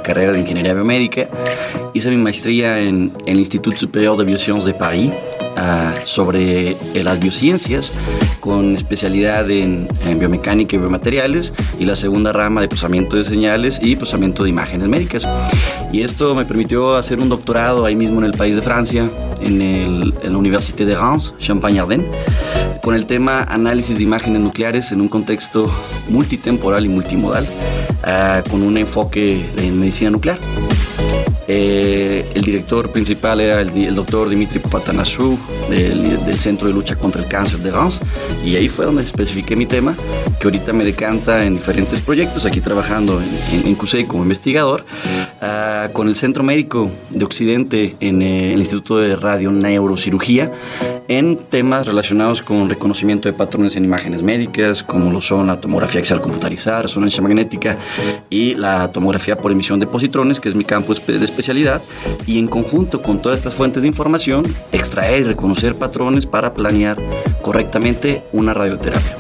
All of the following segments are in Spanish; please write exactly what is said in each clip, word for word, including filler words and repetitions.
la carrera de Ingeniería Biomédica. Hice mi maestría en, en el Institut Supérieur de Biosciences de París uh, sobre eh, las biociencias, con especialidad en, en biomecánica y biomateriales, y la segunda rama de procesamiento de señales y procesamiento de imágenes médicas. Y esto me permitió hacer un doctorado ahí mismo en el país de Francia, en, el, en la Université de Reims, Champagne-Ardenne, con el tema análisis de imágenes nucleares en un contexto multitemporal y multimodal, uh, con un enfoque en medicina nuclear. Eh, el director principal era el, el doctor Dimitri Papatanasou del, del Centro de Lucha contra el Cáncer de Reims, y ahí fue donde especifiqué mi tema, que ahorita me decanta en diferentes proyectos, aquí trabajando en, en, en Q S E I como investigador, uh, con el Centro Médico de Occidente en eh, el Instituto de Radioneurocirugía, en temas relacionados con reconocimiento de patrones en imágenes médicas, como lo son la tomografía axial computarizada, resonancia magnética y la tomografía por emisión de positrones, que es mi campo de especialidad, y en conjunto con todas estas fuentes de información, extraer y reconocer patrones para planear correctamente una radioterapia.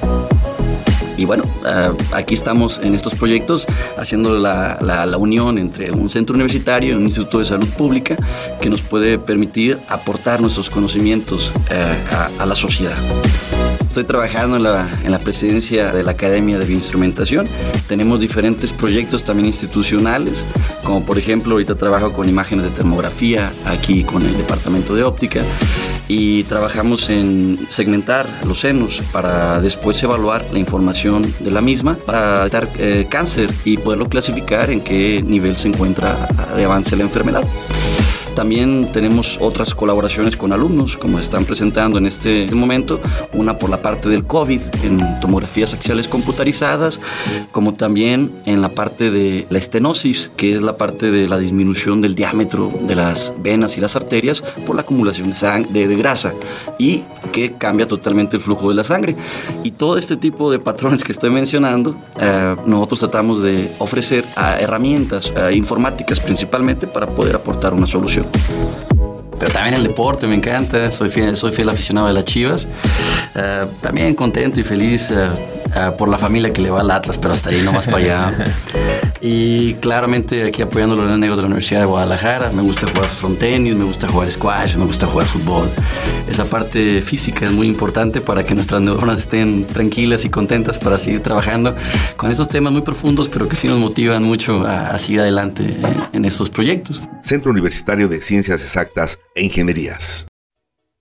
Y bueno, uh, aquí estamos en estos proyectos haciendo la, la, la unión entre un centro universitario y un instituto de salud pública que nos puede permitir aportar nuestros conocimientos uh, a, a la sociedad. Estoy trabajando en la, en la presidencia de la Academia de Bioinstrumentación. Tenemos diferentes proyectos también institucionales, como por ejemplo ahorita trabajo con imágenes de termografía aquí con el departamento de óptica, y trabajamos en segmentar los senos para después evaluar la información de la misma para detectar eh, cáncer y poderlo clasificar en qué nivel se encuentra de avance la enfermedad. También tenemos otras colaboraciones con alumnos, como se están presentando en este momento, una por la parte del COVID en tomografías axiales computarizadas, como también en la parte de la estenosis, que es la parte de la disminución del diámetro de las venas y las arterias por la acumulación de, sang- de, de grasa, y que cambia totalmente el flujo de la sangre. Y todo este tipo de patrones que estoy mencionando, eh, nosotros tratamos de ofrecer eh, herramientas eh, informáticas principalmente para poder aportar una solución. Pero también el deporte me encanta, soy fiel, soy fiel aficionado de las Chivas, uh, también contento y feliz uh, uh, por la familia que le va al Atlas, pero hasta ahí nomás para allá. Y claramente aquí apoyando a los negros de la Universidad de Guadalajara. Me gusta jugar frontenis, me gusta jugar squash, me gusta jugar fútbol. Esa parte física es muy importante para que nuestras neuronas estén tranquilas y contentas para seguir trabajando con esos temas muy profundos, pero que sí nos motivan mucho a, a seguir adelante en, en estos proyectos. Centro Universitario de Ciencias Exactas e Ingenierías.